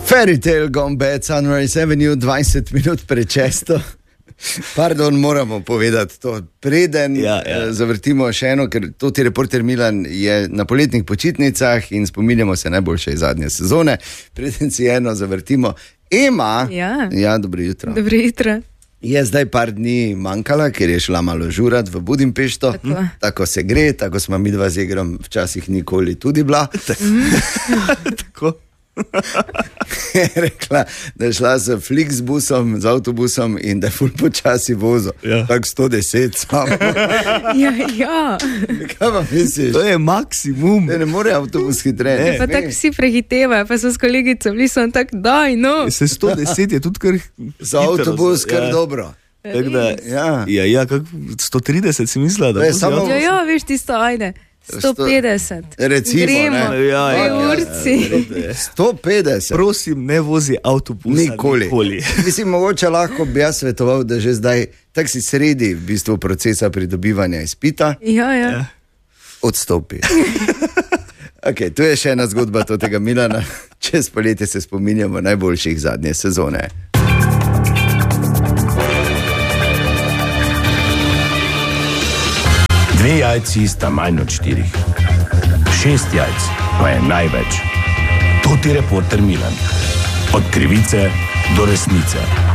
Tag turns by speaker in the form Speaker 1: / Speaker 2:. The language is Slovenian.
Speaker 1: Fairy Tale Gone Bad, Sunrise Avenue, 20 minut prečesto. Pardon, moramo povedati to. Preden zavrtimo še eno, ker toti reporter Milan je na poletnih počitnicah in spominjamo se najboljše iz zadnje sezone. Preden si eno zavrtimo. Ema, dobro jutro.
Speaker 2: Dobro jutro.
Speaker 1: Je zdaj par dni manjkala, ker je šla malo žurat v Budimpešto. Tako se gre, tako smo mi dva z Igrom včasih nikoli tudi bila.
Speaker 3: Tako.
Speaker 1: Je rekla, da je šla z Flixbusom, z avtobusom in da je ful počasi vozil. Tak 110 samo.
Speaker 2: Ja.
Speaker 1: Kaj pa misliš?
Speaker 3: To je maksimum.
Speaker 1: Ne more avtobus hitreje.
Speaker 2: Pa tako vsi prehitevajo, pa so s kolegico bili, so tako, daj, no.
Speaker 3: Se 110 je tudi kar
Speaker 1: za avtobus kar dobro.
Speaker 3: Tako da, kak 130 si mislila, da
Speaker 1: je samo...
Speaker 2: Ja, veš tisto, ajde. 150.
Speaker 1: Recimo,
Speaker 2: gremo,
Speaker 1: ne?
Speaker 2: Urci.
Speaker 1: 150.
Speaker 3: Prosim, ne vozi avtobusa nikoli.
Speaker 1: Mislim, mogoče lahko bi jaz svetoval, da že zdaj tak si sredi v bistvu procesa pridobivanja izpita.
Speaker 2: Ja.
Speaker 1: Odstopi. Ok, tu je še ena zgodba tega Milana. Čez poletje se spominjamo najboljših zadnje sezone.
Speaker 4: Dve jajci sta manj od 4. 6 jajc pa je največ. To ti reporter Milan. Od krivice do resnice.